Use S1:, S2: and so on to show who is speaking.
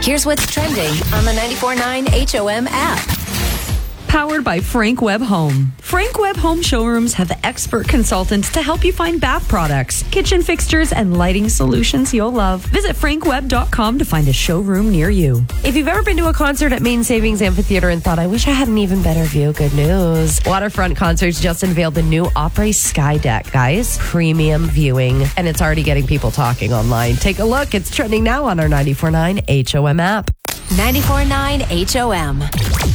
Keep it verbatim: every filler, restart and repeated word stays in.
S1: Here's what's trending on the ninety-four point nine H O M app.
S2: Powered by Frank Webb Home. Frank Webb Home showrooms have expert consultants to help you find bath products, kitchen fixtures, and lighting solutions you'll love. Visit frank webb dot com to find a showroom near you.
S3: If you've ever been to a concert at Main Savings Amphitheater and thought, I wish I had an even better view, good news. Waterfront Concerts just unveiled the new Opry Sky Deck, guys. Premium viewing. And it's already getting people talking online. Take a look. It's trending now on our ninety-four point nine H O M app.
S1: ninety-four point nine H O M.